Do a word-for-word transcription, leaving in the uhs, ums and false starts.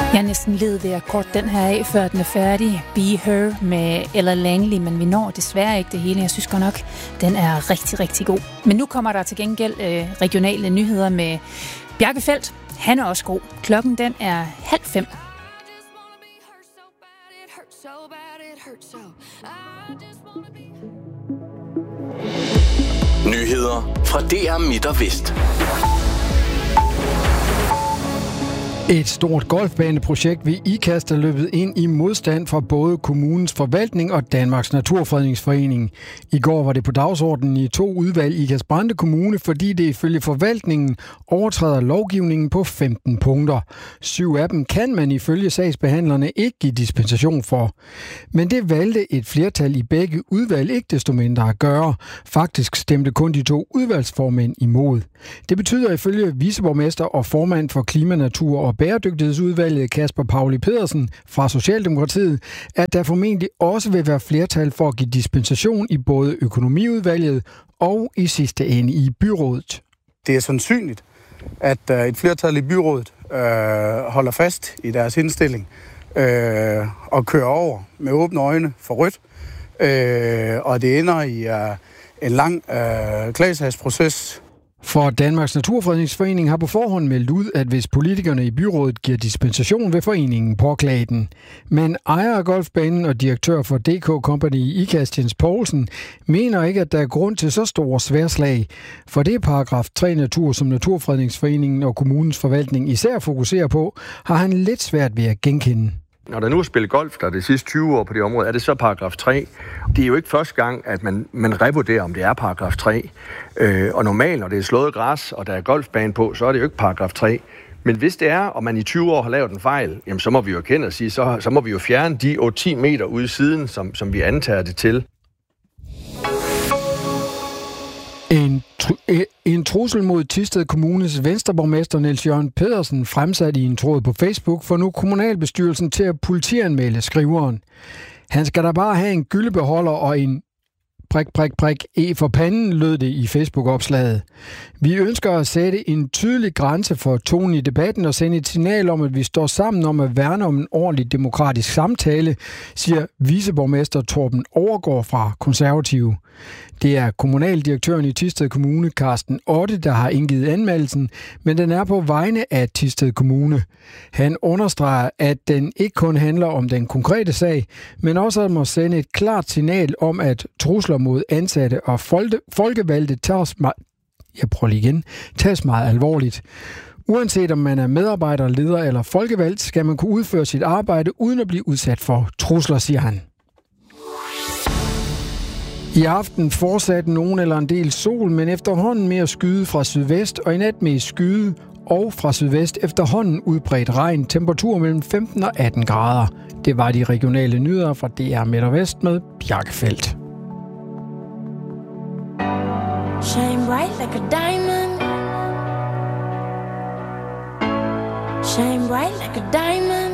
Jeg er næsten led ved at korte den her af, før den er færdig. Be Her med Ella Langley, men vi når desværre ikke det hele. Jeg synes godt nok, den er rigtig, rigtig god. Men nu kommer der til gengæld øh, regionale nyheder med Bjarke Feldt. Han er også god. Klokken den er halv fem. Nyheder fra D R Midt og Vest. Et stort golfbaneprojekt ved Ikast er løbet ind i modstand fra både kommunens forvaltning og Danmarks Naturfredningsforening. I går var det på dagsordenen i to udvalg i Ikast-Brande Kommune, fordi det ifølge forvaltningen overtræder lovgivningen på femten punkter. Syv af dem kan man ifølge sagsbehandlerne ikke give dispensation for. Men det valgte et flertal i begge udvalg ikke desto mindre at gøre. Faktisk stemte kun de to udvalgsformænd imod. Det betyder ifølge viceborgmester og formand for Klima, Natur og Bæredygtighedsudvalget Kasper Pauli Pedersen fra Socialdemokratiet, at der formentlig også vil være flertal for at give dispensation i både økonomiudvalget og i sidste ende i byrådet. Det er sandsynligt, at et flertal i byrådet øh, holder fast i deres indstilling øh, og kører over med åbne øjne for rødt, øh, og det ender i øh, en lang øh, klagesagsproces. For Danmarks Naturfredningsforening har på forhånd meldt ud, at hvis politikerne i byrådet giver dispensation, vil foreningen påklage den. Men ejer af golfbanen og direktør for D K Company i Ikast, Jens Poulsen, mener ikke, at der er grund til så store sværslag. For det paragraf tre natur, som Naturfredningsforeningen og kommunens forvaltning især fokuserer på, har han lidt svært ved at genkende. Når der nu er spillet golf, der er det sidste tyve år på det område, er det så paragraf tre. Det er jo ikke første gang, at man, man revurderer, om det er paragraf tre. Øh, og normalt, når det er slået græs, og der er golfbane på, så er det jo ikke paragraf tre. Men hvis det er, og man i tyve år har lavet en fejl, jamen så må vi jo kende og sige, så, så må vi jo fjerne de otte til ti meter ude i siden, som, som vi antager det til. En, tr- en trussel mod Thisted Kommunes venstreborgmester Niels Jørgen Pedersen fremsat i en tråd på Facebook for nu kommunalbestyrelsen til at politianmelde skriveren. Han skal da bare have en gyldebeholder og en prik, prik, prik, e for panden, lød det i Facebook-opslaget. Vi ønsker at sætte en tydelig grænse for tonen i debatten og sende et signal om, at vi står sammen om at værne om en ordentlig demokratisk samtale, siger viceborgmester Torben Overgaard fra Konservative. Det er kommunaldirektøren i Thisted Kommune, Carsten Otte, der har indgivet anmeldelsen, men den er på vegne af Thisted Kommune. Han understreger, at den ikke kun handler om den konkrete sag, men også om at sende et klart signal om, at trusler mod ansatte og folke, folkevalgte tages, jeg prøver lige igen, tages meget alvorligt. Uanset om man er medarbejder, leder eller folkevalgt, skal man kunne udføre sit arbejde uden at blive udsat for trusler, siger han. I aften fortsatte nogen eller en del sol, men efterhånden mere skyde fra sydvest, og i nat med skyde og fra sydvest efterhånden udbredt regn. Temperatur mellem femten og atten grader. Det var de regionale nyheder fra D R Midt og Vest med Bjarke Feldt. Shine bright like a diamond. Shine bright like a diamond.